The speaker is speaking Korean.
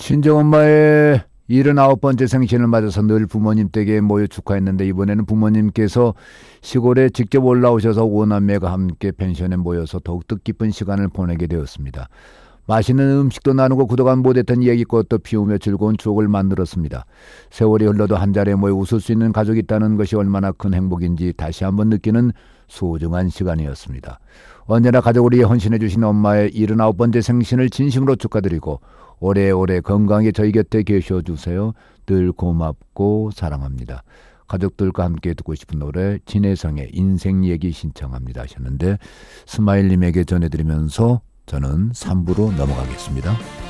친정엄마의 79번째 생신을 맞아서 늘 부모님 댁에 모여 축하했는데 이번에는 부모님께서 시골에 직접 올라오셔서 오남매가 함께 펜션에 모여서 더욱 뜻깊은 시간을 보내게 되었습니다. 맛있는 음식도 나누고 그동안 못했던 얘기꽃도 피우며 즐거운 추억을 만들었습니다. 세월이 흘러도 한자리에 모여 웃을 수 있는 가족이 있다는 것이 얼마나 큰 행복인지 다시 한번 느끼는 소중한 시간이었습니다. 언제나 가족을 위해 헌신해 주신 엄마의 79번째 생신을 진심으로 축하드리고 오래오래 건강히 저희 곁에 계셔주세요. 늘 고맙고 사랑합니다. 가족들과 함께 듣고 싶은 노래 진혜성의 인생 얘기 신청합니다 하셨는데 스마일님에게 전해드리면서 저는 3부로 넘어가겠습니다.